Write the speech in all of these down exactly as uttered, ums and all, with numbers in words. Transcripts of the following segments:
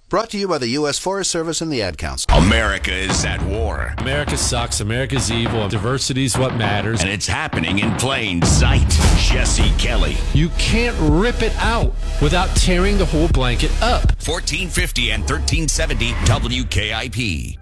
Brought to you by the U S Forest Service and the Ad Council. America is at war. America sucks. America's evil. Diversity's what matters. And it's happening in plain sight. Jesse Kelly. You can't rip it out without tearing the whole blanket up. fourteen fifty and thirteen seventy W K I P.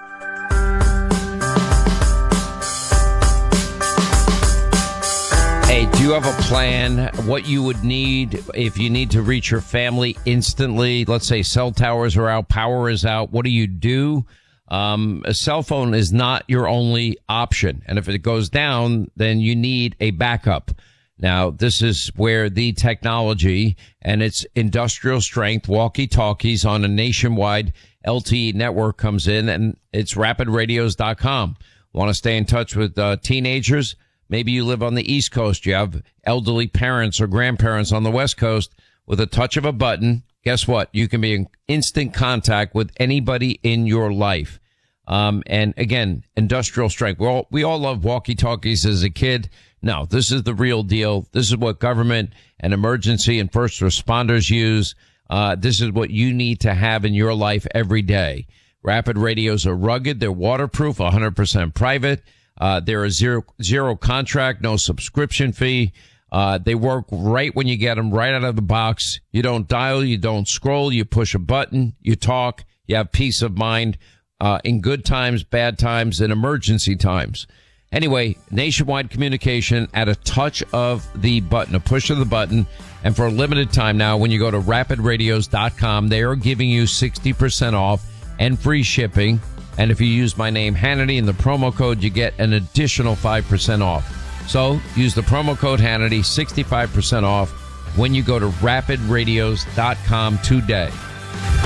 Hey, do you have a plan? What you would need if you need to reach your family instantly? Let's say cell towers are out, power is out. What do you do? Um, a cell phone is not your only option. And if it goes down, then you need a backup. Now, this is where the technology and its industrial strength walkie-talkies on a nationwide L T E network comes in, and it's rapid radios dot com. Want to stay in touch with uh, teenagers? Maybe you live on the East Coast. You have elderly parents or grandparents on the West Coast. With a touch of a button, guess what? You can be in instant contact with anybody in your life. Um, and again, industrial strength. We all, we all love walkie-talkies as a kid. No, this is the real deal. This is what government and emergency and first responders use. Uh, this is what you need to have in your life every day. Rapid radios are rugged. They're waterproof, one hundred percent private. Uh, they're a zero, zero contract, no subscription fee. Uh, they work right when you get them right out of the box. You don't dial, you don't scroll, you push a button, you talk, you have peace of mind, uh, in good times, bad times, and emergency times. Anyway, nationwide communication at a touch of the button, a push of the button. And for a limited time now, when you go to rapid radios dot com, they are giving you sixty percent off and free shipping. And if you use my name, Hannity, and the promo code, you get an additional five percent off. So use the promo code Hannity, sixty-five percent off when you go to rapid radios dot com today.